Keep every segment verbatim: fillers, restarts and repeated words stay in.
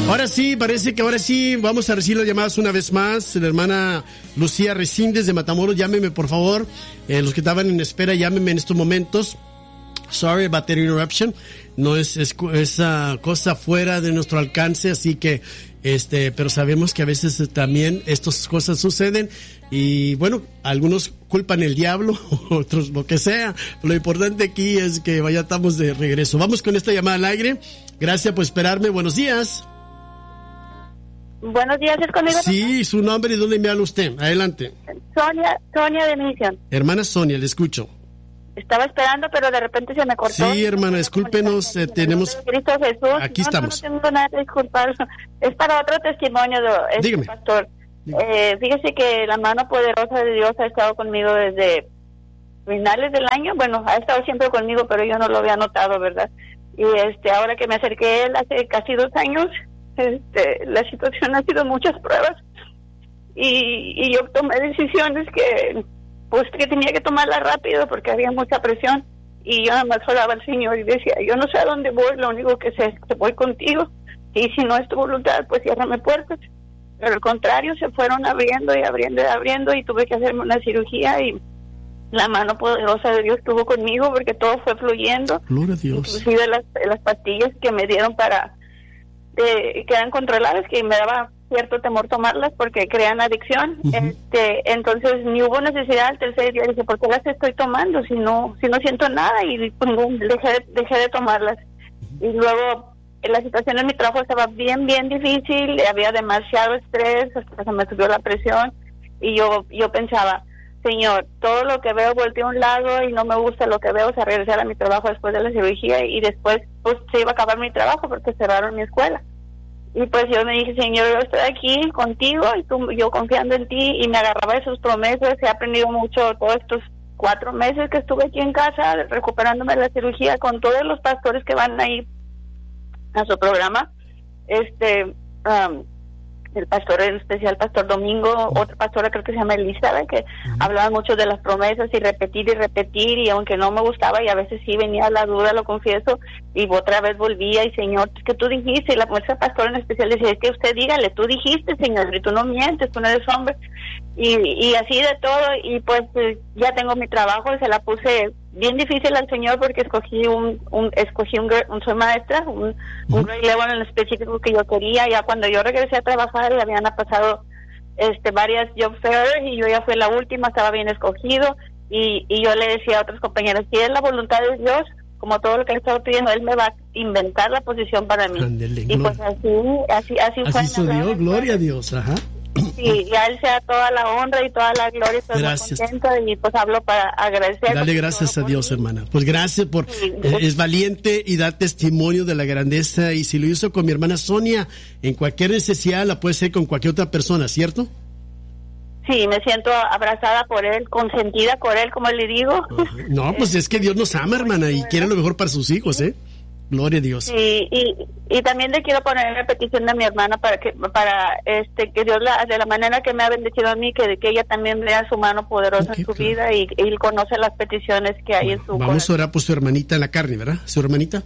Ahora sí, parece que ahora sí vamos a recibir las llamadas una vez más. La hermana Lucía Resíndiz de Matamoros, llámeme por favor. Eh, los que estaban en espera, llámeme en estos momentos. Sorry about the interruption. No es, es esa cosa fuera de nuestro alcance, así que, este, pero sabemos que a veces también estas cosas suceden y bueno, algunos culpan el diablo, otros lo que sea. Lo importante aquí es que vaya, estamos de regreso. Vamos con esta llamada al aire. Gracias por esperarme. Buenos días. Buenos días, ¿es conmigo? Sí, su nombre y dónde me habla usted. Adelante. Sonia, Sonia de Misión. Hermana Sonia, le escucho. Estaba esperando, pero de repente se me cortó. Sí, hermana, discúlpenos, eh, tenemos... Cristo Jesús. Aquí no, estamos. No, no tengo nada que disculpar. Es para otro testimonio, este Dígame. pastor. Dígame. Eh, fíjese que la mano poderosa de Dios ha estado conmigo desde finales del año. Bueno, ha estado siempre conmigo, pero yo no lo había notado, ¿verdad? Y este, ahora que me acerqué a él hace casi dos años, este, la situación ha sido muchas pruebas. Y, y yo tomé decisiones que... pues que tenía que tomarla rápido porque había mucha presión y yo nada más oraba al Señor y decía, yo no sé a dónde voy, lo único que sé es que voy contigo y si no es tu voluntad, pues ciérrame puertas. Pero al contrario, se fueron abriendo y abriendo y abriendo y tuve que hacerme una cirugía y la mano poderosa de Dios estuvo conmigo porque todo fue fluyendo. Gloria a Dios. Inclusive las, las pastillas que me dieron para de, que eran controladas, que me daba cierto temor tomarlas porque crean adicción. Uh-huh. este entonces ni hubo necesidad. Al tercer día dije, ¿por qué las estoy tomando si no si no siento nada? Y pues, dejé, dejé de tomarlas. Uh-huh. Y luego la situación en mi trabajo estaba bien bien difícil, había demasiado estrés, hasta se me subió la presión y yo yo pensaba, Señor, todo lo que veo volteé a un lado y no me gusta lo que veo. O sea, regresar a mi trabajo después de la cirugía y después pues se iba a acabar mi trabajo porque cerraron mi escuela. Y pues yo me dije, Señor, yo estoy aquí contigo y tú, yo confiando en ti, y me agarraba de sus promesas. He aprendido mucho todos estos cuatro meses que estuve aquí en casa recuperándome de la cirugía con todos los pastores que van ahí a su programa. Este, um, el pastor en especial, Pastor Domingo, otra pastora creo que se llama Elizabeth, que uh-huh. hablaba mucho de las promesas y repetir y repetir, y aunque no me gustaba y a veces sí venía la duda, lo confieso, y otra vez volvía y Señor, es que tú dijiste, y la esa pastora en especial decía, es que usted dígale, tú dijiste, Señor, y tú no mientes, tú no eres hombre, y, y así de todo. Y pues ya tengo mi trabajo y se la puse bien difícil al Señor porque escogí un, un escogí un, un soy maestra, un, uh-huh. un grade level en específico que yo quería. Ya cuando yo regresé a trabajar y habían pasado este varias job fairs y yo ya fui la última, estaba bien escogido, y, y yo le decía a otros compañeros, si es la voluntad de Dios, como todo lo que le estaba pidiendo, Él me va a inventar la posición para mí. Andele, y pues así, así, así, así fue. Así sucedió, gloria a Dios, ajá. Sí, y a Él sea toda la honra y toda la gloria. Estoy gracias. Muy contenta y pues hablo para agradecer. Dale gracias a Dios, hermana. Pues gracias por... Sí. Eh, es valiente y da testimonio de la grandeza, y si lo hizo con mi hermana Sonia, en cualquier necesidad la puede hacer con cualquier otra persona, ¿cierto? Sí, me siento abrazada por Él, consentida por Él, como le digo. Ajá. No, pues es que Dios nos ama, hermana, y quiere lo mejor para sus hijos, ¿eh? Gloria a Dios. Sí, y, y también le quiero poner en petición de mi hermana para que para este que Dios la, de la manera que me ha bendecido a mí, que, que ella también vea su mano poderosa okay, en su claro. vida, y Él conoce las peticiones que hay bueno, en su vamos corazón. A orar por su hermanita en la carne, ¿verdad? ¿Su hermanita?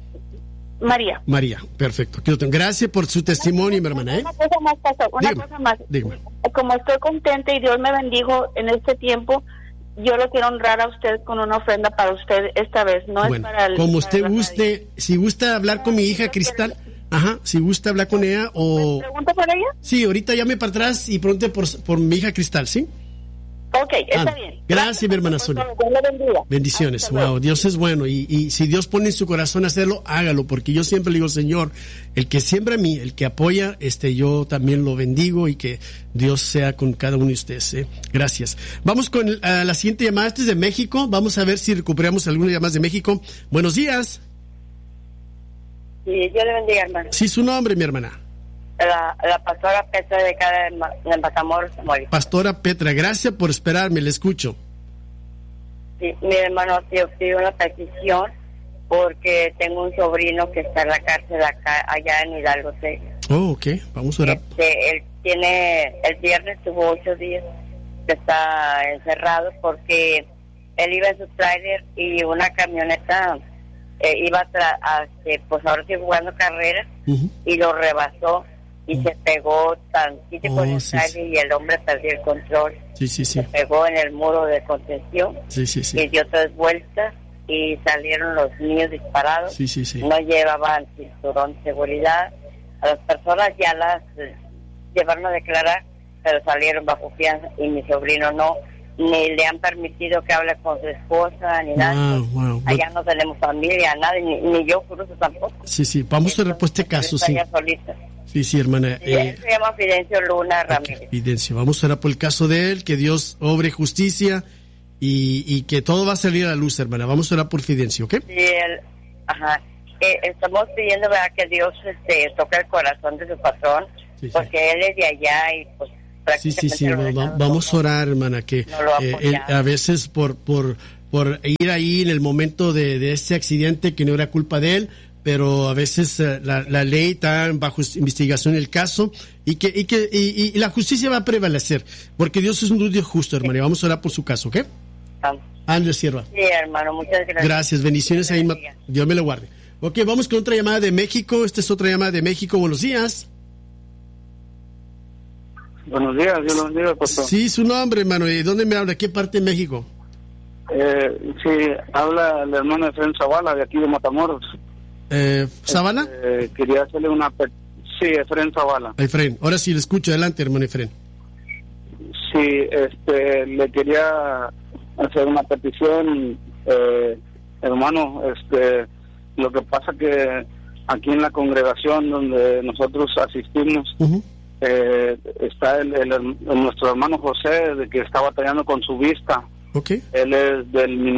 María. María, perfecto. Gracias por su testimonio, mi hermana, ¿eh? Una cosa más, pastor, una dígame, cosa más. Dígame. Como estoy contenta y Dios me bendijo en este tiempo, yo lo quiero honrar a usted con una ofrenda para usted esta vez, no bueno, es para el... Como usted para guste, si gusta hablar con mi hija Cristal, ajá, si gusta hablar con ella o... ¿Me pregunta por ella? Sí, ahorita llame para atrás y pregunte por, por mi hija Cristal, ¿sí? Ok, está ah, bien. Gracias, gracias mi hermana Sonia. Bendiciones, wow, Dios es bueno, y, y si Dios pone en su corazón hacerlo, hágalo, porque yo siempre le digo, Señor, el que siembra a mí, el que apoya, este, yo también lo bendigo, y que Dios sea con cada uno de ustedes, ¿eh? Gracias. Vamos con uh, la siguiente llamada, este es de México, vamos a ver si recuperamos algunas llamadas de México. Buenos días. Sí, Dios le bendiga, hermano. Sí, su nombre, mi hermana. La, la pastora Petra de acá de, de Matamoros, Tamaulipas. Pastora Petra, gracias por esperarme, le escucho. Sí, mi hermano, yo pido una petición porque tengo un sobrino que está en la cárcel acá, allá en Hidalgo, Texas. Oh, ok, vamos a orar. Este, él tiene, el viernes tuvo ocho días que está encerrado porque él iba en su tráiler y una camioneta eh, iba a, tra- a este, pues ahora sí jugando carreras, uh-huh. y lo rebasó y uh-huh. se pegó tantito oh, con el sí, sí. y el hombre perdió el control. Sí, sí, sí. Se pegó en el muro de contención, sí, sí, sí. y dio tres vueltas y salieron los niños disparados. Sí, sí, sí. No llevaban cinturón de seguridad. A las personas ya las eh, llevaron a declarar, pero salieron bajo fianza, y mi sobrino no, ni le han permitido que hable con su esposa, ni nada. Wow, wow. Allá no tenemos familia, nada, ni, ni yo cruzo tampoco. Sí, sí, vamos a ver por este caso, sí. Solita. Sí, sí, hermana. Sí, eh, él se llama Fidencio Luna Ramírez. Okay, Fidencio, vamos a orar por el caso de él, que Dios obre justicia y, y que todo va a salir a la luz, hermana. Vamos a orar por Fidencio, ¿ok? Sí, él, ajá. Eh, estamos pidiendo, ¿verdad?, que Dios este, toque el corazón de su patrón, sí, porque sí. él es de allá y pues sí, sí, sí, no, va, vamos a orar, hermana, que no eh, él, a veces por por por ir ahí en el momento de, de este accidente, que no era culpa de él, pero a veces uh, la, la ley está bajo investigación el caso, y que y que y, y la justicia va a prevalecer, porque Dios es un Dios justo, hermana, sí. Y vamos a orar por su caso, ¿ok? Andrés Sierra. Sí, hermano, muchas gracias. Gracias, bendiciones ahí, Dios me lo guarde. Ok, vamos con otra llamada de México. Esta es otra llamada de México. Buenos días. Buenos días, Dios los bendiga, pastor. Sí, su nombre, hermano. ¿Y dónde me habla? ¿Qué parte de México? Eh, sí, habla el hermano Efraín Zavala, de aquí de Matamoros. Eh, ¿Sabana? Eh, quería hacerle una... Pe- sí, Efraín Zavala. Efraín, ahora sí le escucho. Adelante, hermano Efraín. Sí, este, le quería hacer una petición, eh, hermano, este... Lo que pasa que aquí en la congregación donde nosotros asistimos, uh-huh. eh, está el, el, el, nuestro hermano José, de que está batallando con su vista. Okay. Él es del